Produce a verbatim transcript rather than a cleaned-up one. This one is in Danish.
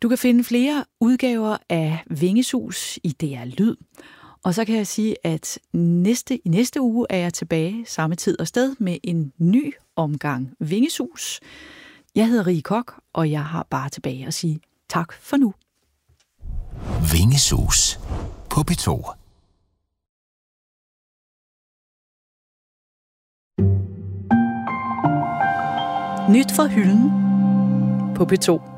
Du kan finde flere udgaver af Vingesus i D R Lyd. Og så kan jeg sige, at næste, i næste uge er jeg tilbage samme tid og sted med en ny omgang Vingesus. Jeg hedder Rie Kok, og jeg har bare tilbage at sige tak for nu. Vingesus på P to. Nyt fra hylden på P to.